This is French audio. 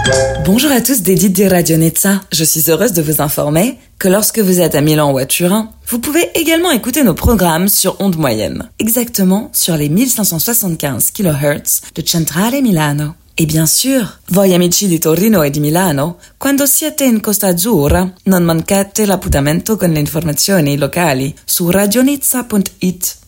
Bonjour à tous des Didi Radio Nizza. Je suis heureuse de vous informer que lorsque vous êtes à Milan ou à Turin, vous pouvez également écouter nos programmes sur onde moyenne, exactement sur les 1575 kHz de Centrale Milano. E bien sûr, voi amici di Torino e di Milano, quando siete in Costa Azzurra, non mancate l'appuntamento con le informazioni locali su radionizza.it.